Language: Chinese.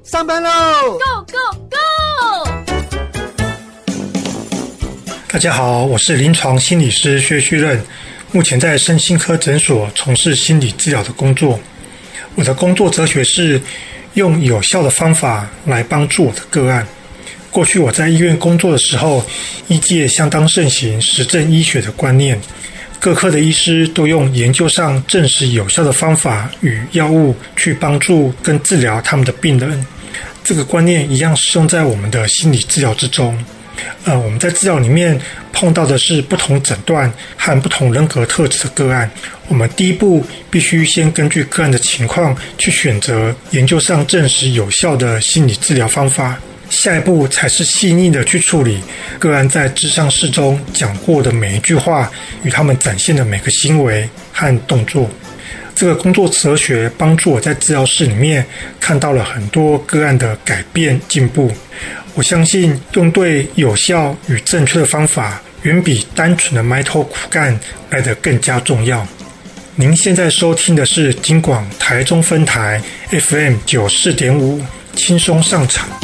上班喽 ！Go Go Go！ 大家好，我是临床心理师薛旭任，目前在身心科诊所从事心理治疗的工作。我的工作哲学是用有效的方法来帮助我的个案。过去我在医院工作的时候，医界相当盛行实证医学的观念，各科的医师都用研究上证实有效的方法与药物去帮助跟治疗他们的病人。这个观念一样适用在我们的心理治疗之中。我们在治疗里面碰到的是不同诊断和不同人格特质的个案，我们第一步必须先根据个案的情况去选择研究上证实有效的心理治疗方法，下一步才是细腻的去处理个案在諮商室中讲过的每一句话与他们展现的每个行为和动作。这个工作哲学帮助我在治疗室里面看到了很多个案的改变进步。我相信用对有效与正确的方法，远比单纯的埋头苦干来得更加重要。您现在收听的是金广台中分台 FM 94.5，轻松上场。